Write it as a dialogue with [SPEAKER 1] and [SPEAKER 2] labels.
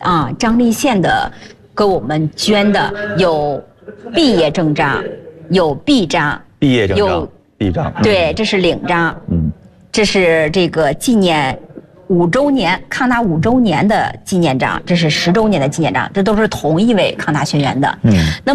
[SPEAKER 1] 张立宪的给我们捐的有毕业证章，有臂章，
[SPEAKER 2] 毕业证章、臂章，
[SPEAKER 1] 对，这是领章，这是这个纪念5周年抗大5周年的纪念章，这是10周年的纪念章，这都是同一位抗大学员的，那么。